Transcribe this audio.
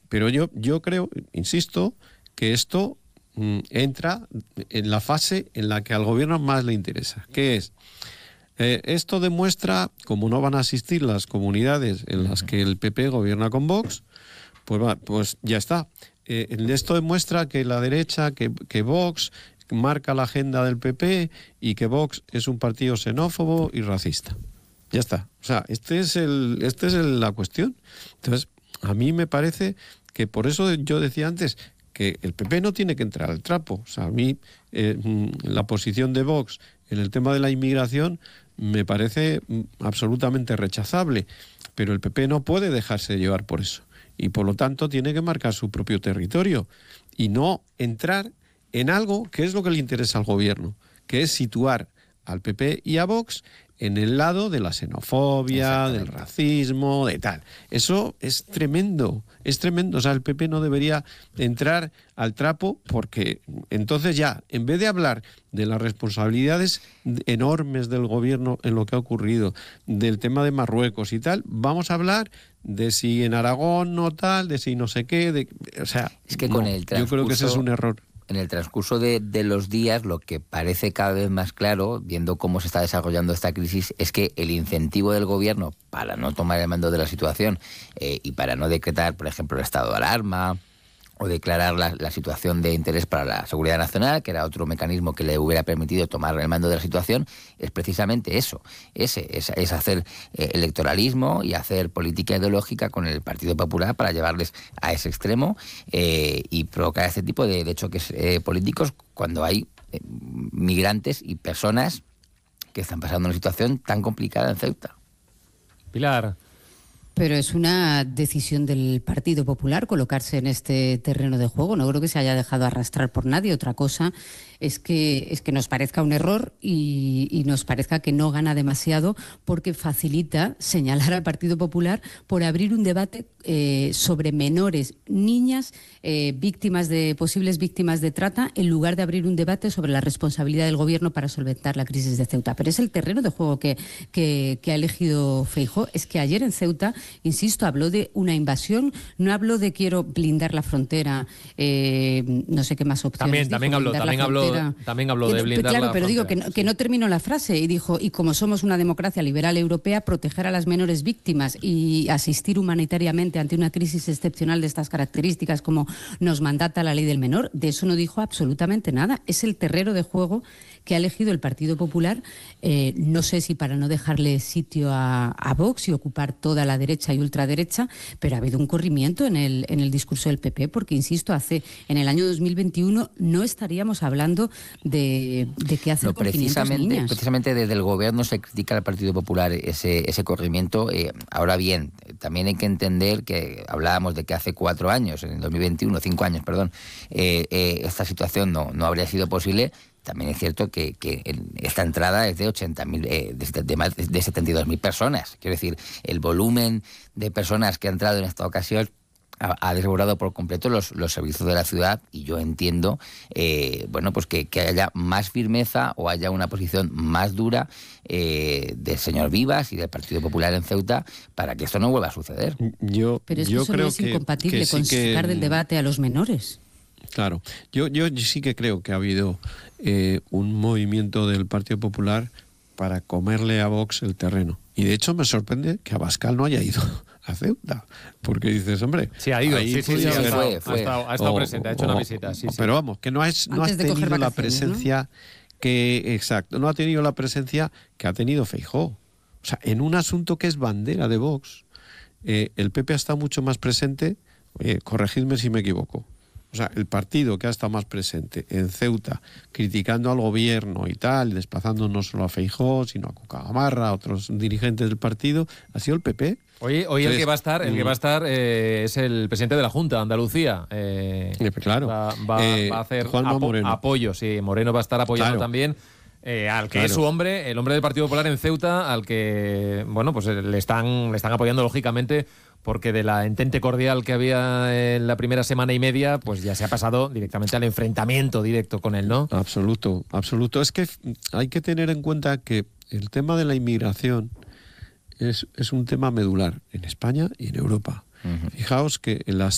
Pero yo creo, insisto, que esto entra en la fase en la que al gobierno más le interesa, que es, esto demuestra, como no van a asistir las comunidades en las que el PP gobierna con Vox, pues ya está. Esto demuestra que la derecha, que Vox marca la agenda del PP y que Vox es un partido xenófobo y racista. Ya está. O sea, esta es la cuestión. Entonces, a mí me parece que por eso yo decía antes que el PP no tiene que entrar al trapo. O sea, a mí la posición de Vox en el tema de la inmigración me parece absolutamente rechazable, pero el PP no puede dejarse llevar por eso y por lo tanto tiene que marcar su propio territorio y no entrar en algo que es lo que le interesa al gobierno, que es situar al PP y a Vox en el lado de la xenofobia, del racismo, de tal. Eso es tremendo, es tremendo. O sea, el PP no debería entrar al trapo porque entonces ya, en vez de hablar de las responsabilidades enormes del gobierno en lo que ha ocurrido, del tema de Marruecos y tal, vamos a hablar de si en Aragón no tal, de si no sé qué, o sea, es que yo creo que ese es un error. En el transcurso de los días, lo que parece cada vez más claro, viendo cómo se está desarrollando esta crisis, es que el incentivo del gobierno para no tomar el mando de la situación y para no decretar, por ejemplo, el estado de alarma o declarar la situación de interés para la seguridad nacional, que era otro mecanismo que le hubiera permitido tomar el mando de la situación, es precisamente eso, es hacer electoralismo y hacer política ideológica con el Partido Popular para llevarles a ese extremo y provocar este tipo de choques políticos cuando hay migrantes y personas que están pasando una situación tan complicada en Ceuta. Pilar. Pero es una decisión del Partido Popular colocarse en este terreno de juego. No creo que se haya dejado arrastrar por nadie. Otra cosa es que nos parezca un error y nos parezca que no gana demasiado porque facilita señalar al Partido Popular por abrir un debate sobre menores, niñas, posibles víctimas de trata, en lugar de abrir un debate sobre la responsabilidad del gobierno para solventar la crisis de Ceuta. Pero es el terreno de juego que ha elegido Feijóo. Es que ayer en Ceuta, insisto, habló de una invasión, no habló de quiero blindar la frontera, no sé qué más opciones. También habló de blindar la frontera. Pero digo que no terminó la frase y dijo, y como somos una democracia liberal europea, proteger a las menores víctimas y asistir humanitariamente ante una crisis excepcional de estas características como nos mandata la ley del menor, de eso no dijo absolutamente nada. Es el terreno de juego que ha elegido el Partido Popular, no sé si para no dejarle sitio a Vox y ocupar toda la derecha y ultraderecha, pero ha habido un corrimiento en el discurso del PP, porque, insisto, en el año 2021 no estaríamos hablando de qué hacer con 500 niñas. Precisamente desde el gobierno se critica al Partido Popular ese corrimiento. Ahora bien, también hay que entender que hablábamos de que hace 4 años, en el 2021, 5 años, perdón, esta situación no habría sido posible. También es cierto que esta entrada es de 80.000, de más de 72.000 personas. Quiero decir, el volumen de personas que ha entrado en esta ocasión ha desbordado por completo los servicios de la ciudad y yo entiendo pues que haya más firmeza o haya una posición más dura del señor Vivas y del Partido Popular en Ceuta para que esto no vuelva a suceder. Pero es que eso no es incompatible con sacar del debate a los menores. Claro, yo sí que creo que ha habido un movimiento del Partido Popular para comerle a Vox el terreno. Y de hecho me sorprende que Abascal no haya ido a Ceuta, porque dices, hombre... Sí, ha ido, ha estado presente, ha hecho una visita. Sí, pero vamos, que no has tenido la presencia, ¿no? No ha tenido la presencia que ha tenido Feijóo. O sea, en un asunto que es bandera de Vox, el PP ha estado mucho más presente, corregidme si me equivoco. O sea, el partido que ha estado más presente en Ceuta, criticando al gobierno y tal, desplazando no solo a Feijóo, sino a Cuca Gamarra, a otros dirigentes del partido, ha sido el PP. Hoy entonces, el que va a estar es el presidente de la Junta de Andalucía. Claro. Va a hacer apoyo, sí. Moreno va a estar apoyando también. Al que es su hombre, el hombre del Partido Popular en Ceuta, al que pues le están apoyando lógicamente, porque de la entente cordial que había en la primera semana y media, pues ya se ha pasado directamente al enfrentamiento directo con él, ¿no? Absoluto. Es que hay que tener en cuenta que el tema de la inmigración es un tema medular en España y en Europa. Uh-huh. Fijaos que en las